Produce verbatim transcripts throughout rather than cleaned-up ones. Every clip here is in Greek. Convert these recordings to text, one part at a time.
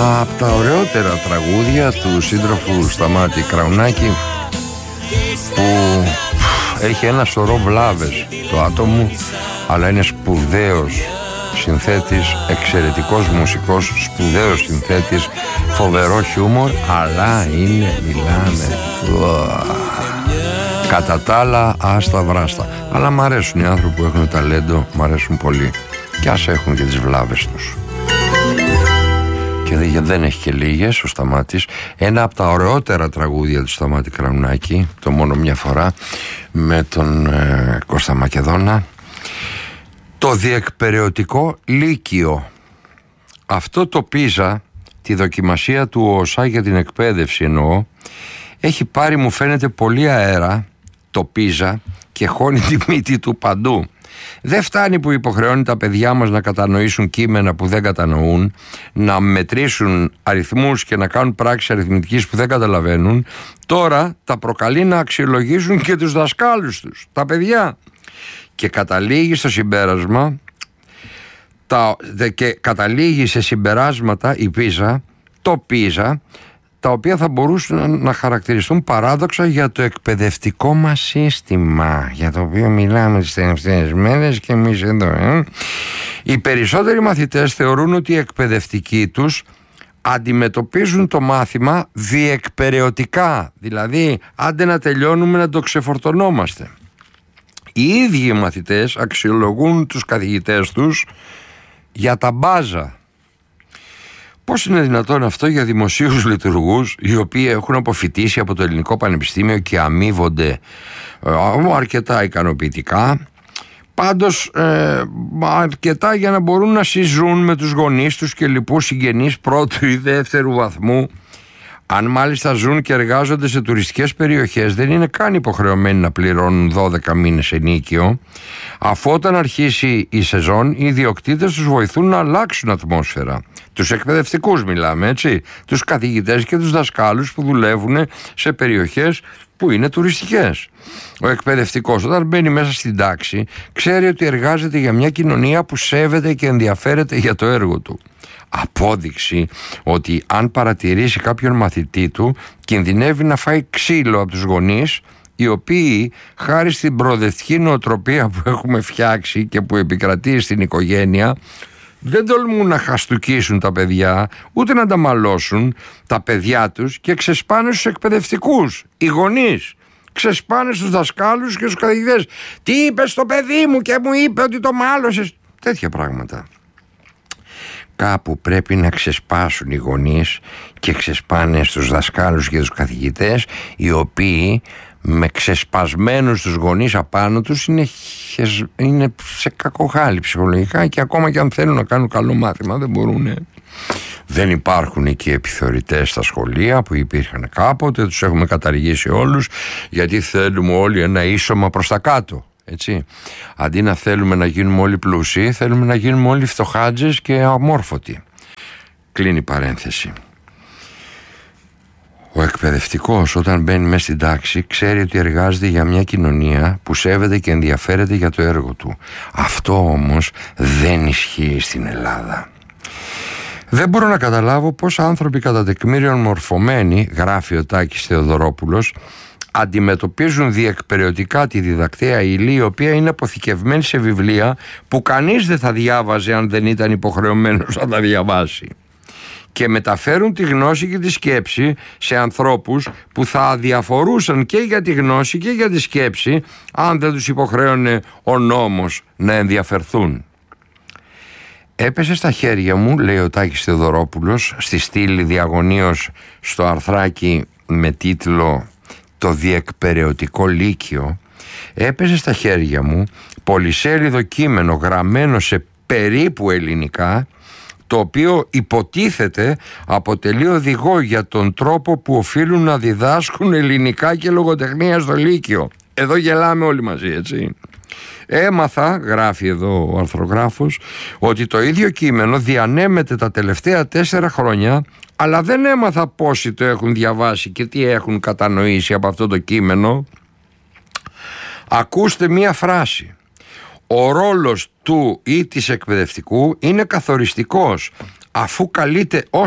Από τα ωραιότερα τραγούδια του σύντροφου Σταμάτη Κραουνάκη, που έχει ένα σωρό βλάβες το άτομο, αλλά είναι σπουδαίος συνθέτης, εξαιρετικός μουσικός, σπουδαίος συνθέτης, φοβερό χιούμορ, αλλά είναι, μιλάμε, κατά τα άλλα άστα βράστα. Αλλά μ' αρέσουν οι άνθρωποι που έχουν ταλέντο, μ' αρέσουν πολύ, κι ας έχουν και τις βλάβες τους. Και δεν έχει και λίγες ο Σταμάτης. Ένα από τα ωραιότερα τραγούδια του Σταμάτη Κραουνάκη, το μόνο μια φορά, με τον ε, Κώστα Μακεδόνα, το διεκπεραιωτικό λύκειο. Αυτό το πίζα, τη δοκιμασία του ΟΣΑ για την εκπαίδευση εννοώ, έχει πάρει, μου φαίνεται, πολύ αέρα το πίζα και χώνει τη μύτη του παντού. Δεν φτάνει που υποχρεώνει τα παιδιά μας να κατανοήσουν κείμενα που δεν κατανοούν, να μετρήσουν αριθμούς και να κάνουν πράξεις αριθμητικής που δεν καταλαβαίνουν. Τώρα τα προκαλεί να αξιολογήσουν και τους δασκάλους τους, τα παιδιά. Και καταλήγει στο συμπέρασμα τα, και καταλήγει σε συμπεράσματα η πίζα, το πίζα, τα οποία θα μπορούσαν να χαρακτηριστούν παράδοξα για το εκπαιδευτικό μας σύστημα, για το οποίο μιλάμε τις τελευταίες μέρες και εμείς εδώ. Ε. Οι περισσότεροι μαθητές θεωρούν ότι οι εκπαιδευτικοί τους αντιμετωπίζουν το μάθημα διεκπεραιωτικά, δηλαδή άντε να τελειώνουμε να το ξεφορτωνόμαστε. Οι ίδιοι οι μαθητές αξιολογούν τους καθηγητές τους για τα μπάζα. Πώς είναι δυνατόν αυτό για δημοσίους λειτουργούς, οι οποίοι έχουν αποφοιτήσει από το Ελληνικό Πανεπιστήμιο και αμείβονται ε, αρκετά ικανοποιητικά, πάντως ε, αρκετά για να μπορούν να συζούν με τους γονείς τους και λοιπούς συγγενείς πρώτου ή δεύτερου βαθμού. Αν μάλιστα ζουν και εργάζονται σε τουριστικές περιοχές, δεν είναι καν υποχρεωμένοι να πληρώνουν δώδεκα μήνες ενίκιο, αφού όταν αρχίσει η σεζόν οι ιδιοκτήτες τους βοηθούν να αλλάξουν ατμόσφαιρα. Τους εκπαιδευτικούς μιλάμε, έτσι, τους καθηγητές και τους δασκάλους που δουλεύουν σε περιοχές που είναι τουριστικές. Ο εκπαιδευτικός όταν μπαίνει μέσα στην τάξη ξέρει ότι εργάζεται για μια κοινωνία που σέβεται και ενδιαφέρεται για το έργο του. Απόδειξη ότι αν παρατηρήσει κάποιον μαθητή του κινδυνεύει να φάει ξύλο από τους γονείς, οι οποίοι χάρη στην προοδευτική νοοτροπία που έχουμε φτιάξει και που επικρατεί στην οικογένεια δεν τολμούν να χαστουκίσουν τα παιδιά, ούτε να τα μαλώσουν τα παιδιά τους και ξεσπάνε στους εκπαιδευτικούς. Οι γονείς ξεσπάνε στους δασκάλους και στους καθηγητές. Τι είπες στο παιδί μου και μου είπε ότι το μάλωσες. Τέτοια πράγματα. Κάπου πρέπει να ξεσπάσουν οι γονείς και ξεσπάνε στους δασκάλους και τους καθηγητές, οι οποίοι με ξεσπασμένους τους γονείς απάνω τους είναι, είναι σε κακοχάλι ψυχολογικά και ακόμα και αν θέλουν να κάνουν καλό μάθημα δεν μπορούν. Δεν υπάρχουν και επιθεωρητές στα σχολεία που υπήρχαν κάποτε, τους έχουμε καταργήσει όλους γιατί θέλουμε όλοι ένα ίσωμα προς τα κάτω. Έτσι. Αντί να θέλουμε να γίνουμε όλοι πλούσιοι, θέλουμε να γίνουμε όλοι φτωχάτζες και αμόρφωτοι. Κλείνει παρένθεση. Ο εκπαιδευτικός όταν μπαίνει μέσα στην τάξη ξέρει ότι εργάζεται για μια κοινωνία που σέβεται και ενδιαφέρεται για το έργο του. Αυτό όμως δεν ισχύει στην Ελλάδα. Δεν μπορώ να καταλάβω πώς άνθρωποι κατά τεκμήριον μορφωμένοι, γράφει ο Τάκης Θεοδωρόπουλος, αντιμετωπίζουν διεκπεραιωτικά τη διδακτέα ύλη, η οποία είναι αποθηκευμένη σε βιβλία που κανείς δεν θα διάβαζε αν δεν ήταν υποχρεωμένος να τα διαβάσει, και μεταφέρουν τη γνώση και τη σκέψη σε ανθρώπους που θα αδιαφορούσαν και για τη γνώση και για τη σκέψη αν δεν τους υποχρέωνε ο νόμος να ενδιαφερθούν. Έπεσε στα χέρια μου, λέει ο Τάκης Θεοδωρόπουλος, στη στήλη διαγωνίως στο αρθράκι με τίτλο «Το διεκπεραιωτικό λύκειο», έπεσε στα χέρια μου πολυσέλιδο κείμενο γραμμένο σε περίπου ελληνικά, το οποίο υποτίθεται αποτελεί οδηγό για τον τρόπο που οφείλουν να διδάσκουν ελληνικά και λογοτεχνία στο λύκειο. Εδώ γελάμε όλοι μαζί, έτσι. Έμαθα, γράφει εδώ ο αρθρογράφος, ότι το ίδιο κείμενο διανέμεται τα τελευταία τέσσερα χρόνια, αλλά δεν έμαθα πόσοι το έχουν διαβάσει και τι έχουν κατανοήσει από αυτό το κείμενο. Ακούστε μία φράση. Ο ρόλος του ή της εκπαιδευτικού είναι καθοριστικός, αφού καλείται ως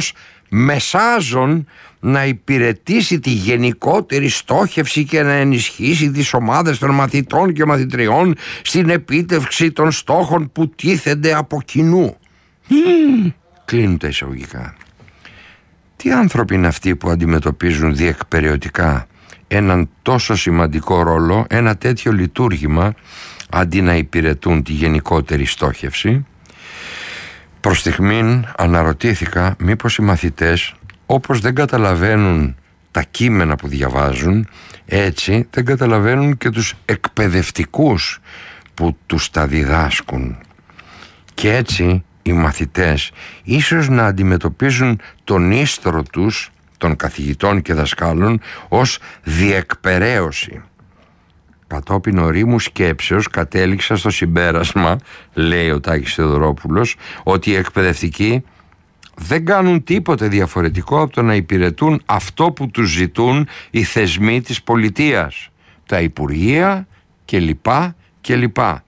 μεσάζων να υπηρετήσει τη γενικότερη στόχευση και να ενισχύσει τις ομάδες των μαθητών και μαθητριών στην επίτευξη των στόχων που τίθενται από κοινού. Mm. Κλείνουν τα εισαγωγικά. Τι άνθρωποι είναι αυτοί που αντιμετωπίζουν διεκπεραιωτικά έναν τόσο σημαντικό ρόλο, ένα τέτοιο λειτουργήμα, αντί να υπηρετούν τη γενικότερη στόχευση? Προς στιγμήν αναρωτήθηκα μήπως οι μαθητές, όπως δεν καταλαβαίνουν τα κείμενα που διαβάζουν, έτσι δεν καταλαβαίνουν και τους εκπαιδευτικούς που τους τα διδάσκουν. Και έτσι οι μαθητές ίσως να αντιμετωπίζουν τον ίστρο τους, των καθηγητών και δασκάλων, ως διεκπεραίωση. Κατόπιν ορίμου σκέψεως κατέληξα στο συμπέρασμα, λέει ο Τάκης Θεοδωρόπουλος, ότι οι εκπαιδευτικοί δεν κάνουν τίποτε διαφορετικό από το να υπηρετούν αυτό που τους ζητούν οι θεσμοί της πολιτείας, τα υπουργεία και λοιπά και λοιπά.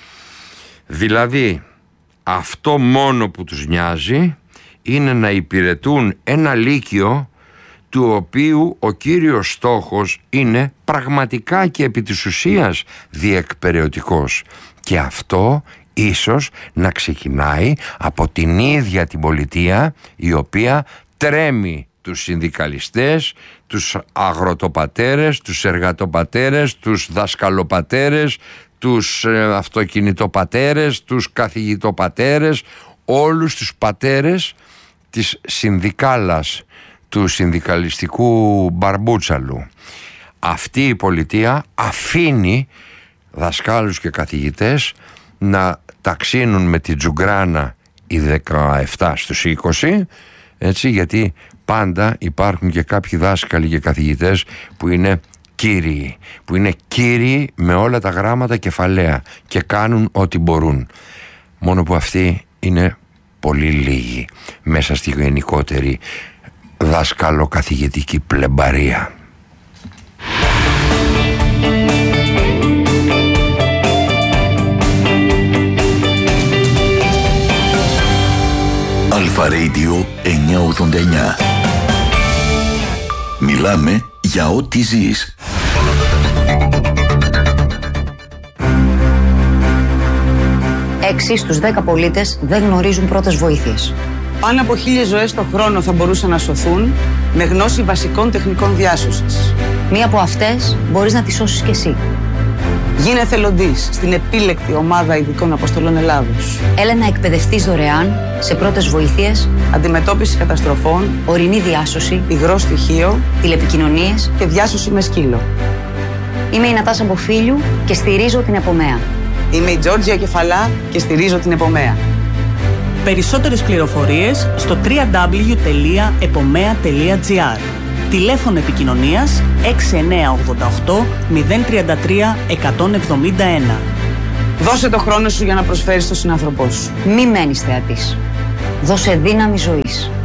Δηλαδή, αυτό μόνο που τους νοιάζει είναι να υπηρετούν ένα λύκειο του οποίου ο κύριος στόχος είναι πραγματικά και επί της ουσίας διεκπεραιωτικός, και αυτό ίσως να ξεκινάει από την ίδια την πολιτεία, η οποία τρέμει τους συνδικαλιστές, τους αγροτοπατέρες, τους εργατοπατέρες, τους δασκαλοπατέρες, τους ε, αυτοκινητοπατέρες, τους καθηγητοπατέρες, όλους τους πατέρες της συνδικάλας, του συνδικαλιστικού μπαρμπούτσαλου. Αυτή η πολιτεία αφήνει δασκάλους και καθηγητές να ταξίνουν με την τζουγκράνα οι δεκαεπτά στους είκοσι, έτσι, γιατί πάντα υπάρχουν και κάποιοι δάσκαλοι και καθηγητές που είναι κύριοι, που είναι κύριοι με όλα τα γράμματα κεφαλαία και κάνουν ό,τι μπορούν. Μόνο που αυτοί είναι πολύ λίγοι μέσα στη γενικότερη δάσκαλο-καθηγητική πλεμπαρία. Αλφα Radio εννιακόσια ογδόντα εννιά. Μιλάμε για ό,τι ζεις. Έξι στους δέκα πολίτες δεν γνωρίζουν πρώτες βοήθειες. Πάνω από χίλιες ζωές το χρόνο θα μπορούσαν να σωθούν με γνώση βασικών τεχνικών διάσωσης. Μία από αυτές μπορείς να τη σώσεις κι εσύ. Γίνε εθελοντής στην επίλεκτη ομάδα ειδικών αποστολών Ελλάδος. Έλα να εκπαιδευτείς δωρεάν σε πρώτες βοήθειες, αντιμετώπιση καταστροφών, ορεινή διάσωση, υγρό στοιχείο, τηλεπικοινωνίες και διάσωση με σκύλο. Είμαι η Νατάσα Μποφίλιου και στηρίζω την Επομέα. Είμαι η Τζόρτζια Κεφαλά και στηρίζω την Επομέα. Περισσότερες πληροφορίες στο double-u double-u double-u τελεία επομέα τελεία τζι άρ. Τηλέφωνο επικοινωνίας έξι εννιά οκτώ οκτώ μηδέν τρία τρία εκατόν εβδομήντα ένα. Δώσε το χρόνο σου για να προσφέρεις στον συνάνθρωπό σου. Μη μένεις θεατής. Δώσε δύναμη ζωής.